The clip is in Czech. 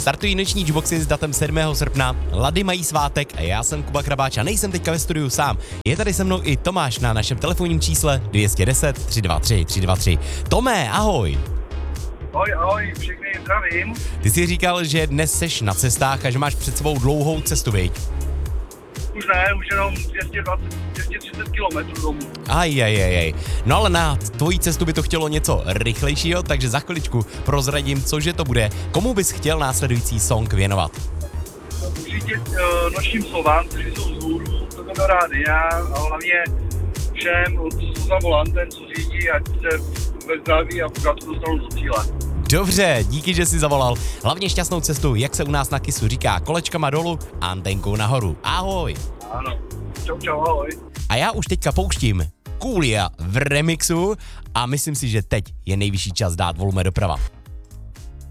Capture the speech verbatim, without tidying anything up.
Startují noční jukeboxy s datem sedmého srpna, Lady mají svátek a já jsem Kuba Krabáč a nejsem teďka ve studiu sám. Je tady se mnou i Tomáš na našem telefonním čísle dvě stě deset tři dva tři tři dva tři. Tomé, ahoj! Ahoj, ahoj, všechny zdravím. Ty jsi říkal, že dnes seš na cestách a že máš před sebou dlouhou cestu, viď? Už ne, už jenom dvě stě dvacet, dvě stě třicet kilometrů domů. Aj, aj, aj, aj. No ale na tvojí cestu by to chtělo něco rychlejšího, takže za chviličku prozradím, cože to bude. Komu bys chtěl následující song věnovat? Určitě uh, nočním slovám, kteří jsou vzhůru, toto rádia a hlavně všem, co jsou za volantem, co řídí, ať se ve zdraví a pořádku dostanou do cíle. Dobře, díky, že jsi zavolal. Hlavně šťastnou cestu, jak se u nás na Kissu říká, kolečkama dolů, antenkou nahoru. Ahoj. Ano, čau, čau, ahoj. A já už teďka pouštím Coolia v remixu a myslím si, že teď je nejvyšší čas dát volume doprava.